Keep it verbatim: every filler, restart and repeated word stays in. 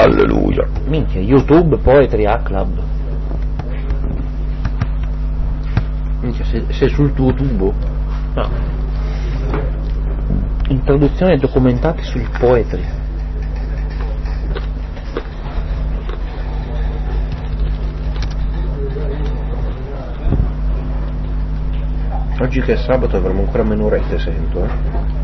Alleluia. Minchia, YouTube Poetry A Club. Minchia, sei, sei sul tuo tubo? No. Introduzione documentati sul Poetry. Oggi che è sabato avremo ancora meno rete, sento, eh.